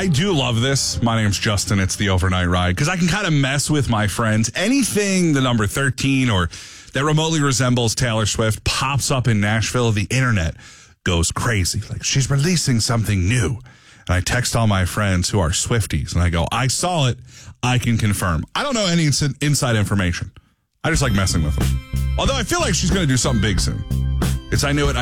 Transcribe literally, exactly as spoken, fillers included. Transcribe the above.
I do love this. My name's Justin. It's the Overnight Ride because I can kind of mess with my friends. Anything the number thirteen or that remotely resembles Taylor Swift pops up in Nashville, the internet goes crazy. Like, she's releasing something new. And I text all my friends who are Swifties, and I go, I saw it. I can confirm. I don't know any ins- inside information. I just like messing with them. Although I feel like she's going to do something big soon. It's I knew it.